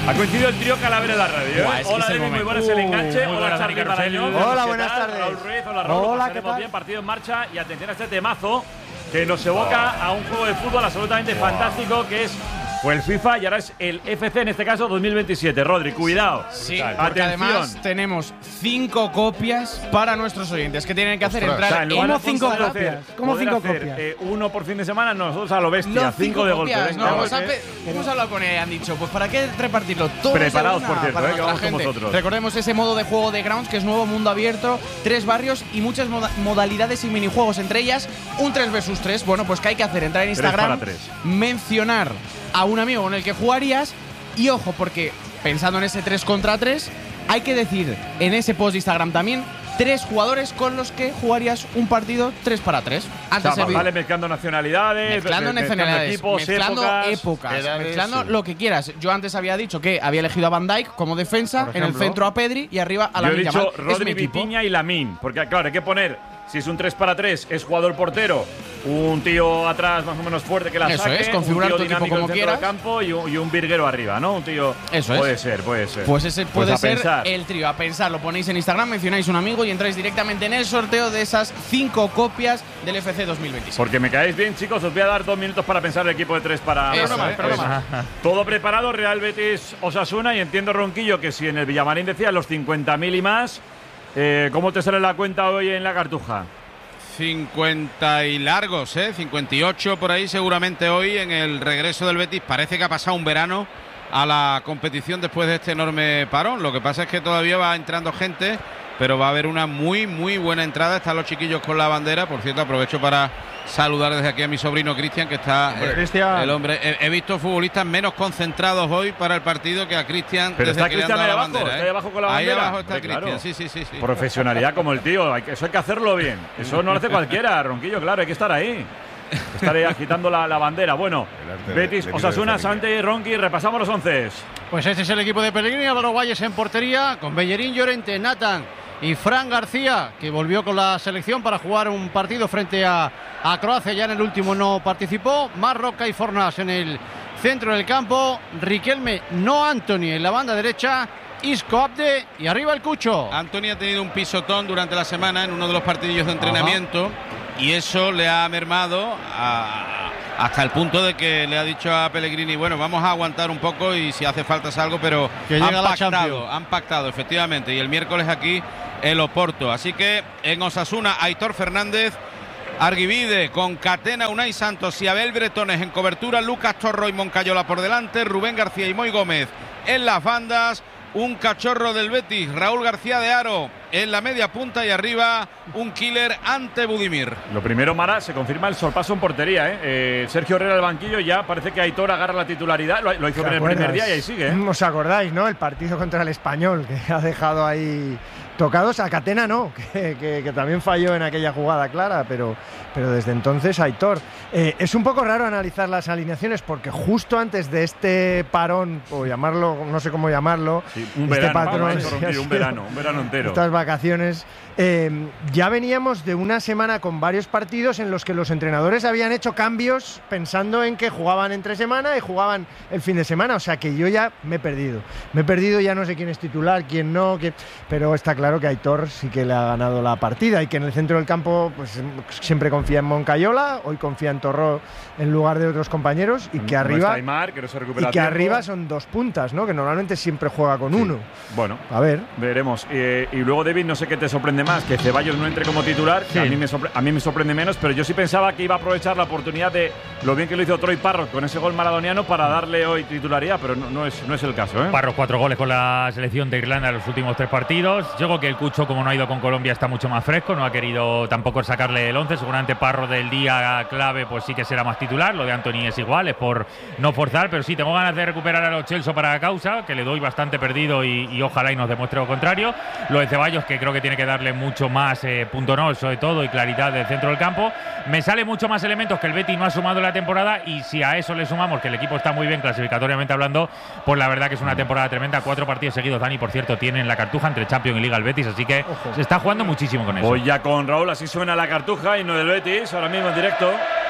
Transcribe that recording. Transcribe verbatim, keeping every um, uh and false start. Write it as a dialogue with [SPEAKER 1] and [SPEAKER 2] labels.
[SPEAKER 1] Ha coincidido el trío Calavera de la radio.
[SPEAKER 2] Buah,
[SPEAKER 1] ¿eh?
[SPEAKER 2] es que
[SPEAKER 1] Hola,
[SPEAKER 2] es el
[SPEAKER 1] David, muy
[SPEAKER 2] momento.
[SPEAKER 1] buenas, el enganche.
[SPEAKER 2] Uh,
[SPEAKER 1] Hola, Charly Marañón.
[SPEAKER 3] Hola,
[SPEAKER 1] ¿Qué
[SPEAKER 3] buenas
[SPEAKER 1] tal?
[SPEAKER 3] tardes.
[SPEAKER 1] Raúl Ruiz, hola, Raúl.
[SPEAKER 3] Hola,
[SPEAKER 1] Pasaremos
[SPEAKER 3] ¿qué tal?
[SPEAKER 1] bien, partido en marcha. Y atención a este temazo que nos evoca a un juego de fútbol absolutamente wow. fantástico que es pues el FIFA y ahora es el F C, en este caso dos mil veintisiete. Rodri, cuidado.
[SPEAKER 2] Sí,
[SPEAKER 1] Atención.
[SPEAKER 2] porque además tenemos cinco copias para nuestros oyentes que tienen que hacer
[SPEAKER 1] Ostras,
[SPEAKER 2] entrar
[SPEAKER 1] o sea, en lugar
[SPEAKER 2] ¿Cómo
[SPEAKER 1] de
[SPEAKER 2] cinco
[SPEAKER 1] poder
[SPEAKER 2] copias?
[SPEAKER 1] hacer-
[SPEAKER 3] ¿Cómo
[SPEAKER 1] poder
[SPEAKER 3] cinco
[SPEAKER 1] hacer,
[SPEAKER 3] copias?
[SPEAKER 1] eh, uno por fin de semana, nosotros a lo bestia.
[SPEAKER 2] Los
[SPEAKER 1] cinco, de golpe.
[SPEAKER 2] copias,
[SPEAKER 1] Venga,
[SPEAKER 2] no,
[SPEAKER 1] porque-
[SPEAKER 2] hemos, pe- hemos hablado con él, han dicho, pues ¿para qué repartirlo? Todos
[SPEAKER 1] Preparados,
[SPEAKER 2] de una
[SPEAKER 1] por cierto,
[SPEAKER 2] para
[SPEAKER 1] eh, que
[SPEAKER 2] nuestra
[SPEAKER 1] vamos con
[SPEAKER 2] gente.
[SPEAKER 1] vosotros.
[SPEAKER 2] Recordemos ese modo de juego de Grounds, que es nuevo, mundo abierto, tres barrios y muchas moda- modalidades y minijuegos, entre ellas un tres versus tres. Bueno, pues ¿qué hay que hacer? Entrar en Instagram,
[SPEAKER 1] para tres.
[SPEAKER 2] mencionar a un amigo con el que jugarías y ojo, porque pensando en ese tres contra tres, hay que decir en ese post de Instagram también tres jugadores con los que jugarías un partido tres para tres. Antes
[SPEAKER 1] O sea,
[SPEAKER 2] se vi-
[SPEAKER 1] vale, mezclando nacionalidades,
[SPEAKER 2] Mezclando
[SPEAKER 1] me-
[SPEAKER 2] nacionalidades,
[SPEAKER 1] equipos,
[SPEAKER 2] mezclando
[SPEAKER 1] épocas,
[SPEAKER 2] épocas,
[SPEAKER 3] edades,
[SPEAKER 2] mezclando
[SPEAKER 3] sí.
[SPEAKER 2] lo que quieras. Yo antes había dicho que había elegido a Van Dijk como defensa,
[SPEAKER 3] Por
[SPEAKER 2] en el
[SPEAKER 3] ejemplo.
[SPEAKER 2] centro a Pedri y arriba a
[SPEAKER 1] Yo he
[SPEAKER 2] Lamine
[SPEAKER 1] dicho
[SPEAKER 2] Yamal. Es mi
[SPEAKER 1] Rodri,
[SPEAKER 2] equipo.
[SPEAKER 1] Vitinha y Lamine. Porque, claro, hay que poner, si es un tres para tres, es jugador portero, un tío atrás más o menos fuerte que la
[SPEAKER 2] Eso
[SPEAKER 1] saque,
[SPEAKER 2] es, configurar
[SPEAKER 1] un
[SPEAKER 2] tu
[SPEAKER 1] tío
[SPEAKER 2] equipo
[SPEAKER 1] dinámico en
[SPEAKER 2] como
[SPEAKER 1] el centro del
[SPEAKER 2] quieras.
[SPEAKER 1] campo y un, y un virguero arriba, ¿no? Un tío…
[SPEAKER 2] Eso es.
[SPEAKER 1] Puede ser, puede ser.
[SPEAKER 2] Pues ese
[SPEAKER 1] Pues
[SPEAKER 2] puede
[SPEAKER 1] a
[SPEAKER 2] ser
[SPEAKER 1] pensar.
[SPEAKER 2] el trío. A pensar, lo ponéis en Instagram, mencionáis un amigo y entráis directamente en el sorteo de esas cinco copias del F C dos mil veintisiete.
[SPEAKER 1] Porque me caéis bien, chicos, os voy a dar dos minutos para pensar el equipo de tres para…
[SPEAKER 2] Eso,
[SPEAKER 1] para-
[SPEAKER 2] eh,
[SPEAKER 1] pues,
[SPEAKER 2] broma.
[SPEAKER 1] Todo preparado, Real Betis Osasuna, y entiendo, Ronquillo, que si en el Villamarín decía los cincuenta mil y más, eh, ¿cómo te sale la cuenta hoy en la Cartuja?
[SPEAKER 4] cincuenta y largos, ¿eh? cincuenta y ocho por ahí seguramente hoy en el regreso del Betis. Parece que ha pasado un verano a la competición después de este enorme parón. Lo que pasa es que todavía va entrando gente, pero va a haber una muy, muy buena entrada. Están los chiquillos con la bandera. Por cierto, aprovecho para saludar desde aquí a mi sobrino Cristian, que está
[SPEAKER 3] Hombre,
[SPEAKER 4] eh,
[SPEAKER 3] Cristian.
[SPEAKER 4] el hombre. He, he visto futbolistas menos concentrados hoy para el partido que a Cristian.
[SPEAKER 1] Pero
[SPEAKER 4] desde
[SPEAKER 1] está
[SPEAKER 4] que le han
[SPEAKER 1] Cristian
[SPEAKER 4] dado
[SPEAKER 1] ahí
[SPEAKER 4] la
[SPEAKER 1] abajo,
[SPEAKER 4] bandera,
[SPEAKER 1] está
[SPEAKER 4] ¿eh?
[SPEAKER 1] ahí abajo con la
[SPEAKER 4] Ahí
[SPEAKER 1] bandera.
[SPEAKER 4] abajo está
[SPEAKER 1] Hombre,
[SPEAKER 4] Cristian,
[SPEAKER 1] claro.
[SPEAKER 4] sí, sí, sí, sí.
[SPEAKER 1] Profesionalidad como el tío, hay que- eso hay que hacerlo bien. Eso no lo hace cualquiera, Ronquillo, claro, hay que estar ahí. Estar ahí agitando la, la bandera. Bueno,
[SPEAKER 5] arte de-
[SPEAKER 1] Betis,
[SPEAKER 5] de vida
[SPEAKER 1] Osasuna,
[SPEAKER 5] de familia.
[SPEAKER 1] Sante y Ronqui, repasamos los once.
[SPEAKER 6] Pues este es el equipo de Pellegrini, Álvaro Guayes en portería, con Bellerín, Llorente, Nathan y Fran García, que volvió con la selección para jugar un partido frente a, a Croacia, ya en el último no participó. Marroca y Fornás en el centro del campo, Riquelme, no Anthony en la banda derecha, Isco Abde y arriba el Cucho.
[SPEAKER 4] Anthony ha tenido un pisotón durante la semana en uno de los partidillos de entrenamiento y eso le ha mermado a- hasta el punto de que le ha dicho a Pellegrini, bueno, vamos a aguantar un poco y si hace falta algo, pero
[SPEAKER 6] Que
[SPEAKER 4] han
[SPEAKER 6] llega la
[SPEAKER 4] pactado,
[SPEAKER 6] Champions.
[SPEAKER 4] han pactado efectivamente, y el miércoles aquí el Oporto. Así que en Osasuna, Aitor Fernández, Arguivide con Catena, Unai Santos y Abel Bretones en cobertura, Lucas Torro y Moncayola por delante, Rubén García y Moy Gómez en las bandas, un cachorro del Betis, Raúl García de Aro en la media punta y arriba un killer ante Budimir.
[SPEAKER 1] Lo primero, Mara, se confirma el sorpaso en portería. ¿eh? Eh, Sergio Herrera al banquillo, ya parece que Aitor agarra la titularidad. Lo, lo hizo
[SPEAKER 3] ¿Te
[SPEAKER 1] en el primer
[SPEAKER 3] acuerdas?
[SPEAKER 1] día y ahí sigue. ¿eh?
[SPEAKER 3] ¿Os acordáis, no? El partido contra el Español, que ha dejado ahí tocados. A Catena no, que, que- que también falló en aquella jugada clara, pero, pero desde entonces Aitor. Eh, es un poco raro analizar las alineaciones porque justo antes de este parón, o llamarlo, no sé cómo llamarlo,
[SPEAKER 1] Sí, un
[SPEAKER 3] este
[SPEAKER 1] verano,
[SPEAKER 3] patrón,
[SPEAKER 1] vamos,
[SPEAKER 3] sí,
[SPEAKER 1] Ronquillo,
[SPEAKER 3] ha
[SPEAKER 1] un
[SPEAKER 3] sido-
[SPEAKER 1] verano, un verano entero.
[SPEAKER 3] estas vacaciones, eh, ya veníamos de una semana con varios partidos en los que los entrenadores habían hecho cambios pensando en que jugaban entre semana y jugaban el fin de semana, o sea que yo ya me he perdido, me he perdido, ya no sé quién es titular, quién no, que- pero está claro que Aitor sí que le ha ganado la partida y que en el centro del campo pues siempre confía en Moncayola, hoy confía en Torró en lugar de otros compañeros y que
[SPEAKER 1] No
[SPEAKER 3] arriba
[SPEAKER 1] está Aimar, que no se recupera
[SPEAKER 3] y
[SPEAKER 1] a
[SPEAKER 3] que
[SPEAKER 1] tiempo.
[SPEAKER 3] arriba son dos puntas, ¿no? Que normalmente siempre juega con uno.
[SPEAKER 1] Bueno,
[SPEAKER 3] A ver.
[SPEAKER 1] veremos. Eh, y luego, David, no sé qué te sorprende más, que Ceballos no entre como titular, que a, mí me sorpre- a mí me sorprende menos, pero yo sí pensaba que iba a aprovechar la oportunidad de lo bien que lo hizo Troy Parrott con ese gol maradoniano para darle hoy titularidad, pero no, no, es, no es el caso. ¿eh?
[SPEAKER 7] Parros cuatro goles con la selección de Irlanda en los últimos tres partidos. Yo creo que el Cucho, como no ha ido con Colombia, está mucho más fresco, no ha querido tampoco sacarle el once. Seguramente Parro del día clave pues sí que será más titular. Lo de Anthony es igual, es por no forzar, pero sí tengo ganas de recuperar a los Chelsea para la causa, que le doy bastante perdido y, y ojalá y nos demuestre lo contrario. Lo de Ceballos, que creo que tiene que darle mucho más eh, punto no, sobre todo, y claridad del centro del campo. Me sale mucho más elementos que el Betis no ha sumado en la temporada, y si a eso le sumamos que el equipo está muy bien clasificatoriamente hablando, pues la verdad que es una temporada tremenda. Cuatro partidos seguidos, Dani, por cierto, tiene en la Cartuja entre Champions y Liga el Betis, así que se está jugando muchísimo con eso.
[SPEAKER 1] Hoy ya con Raúl, así suena la Cartuja y no del Betis, ahora mismo en directo.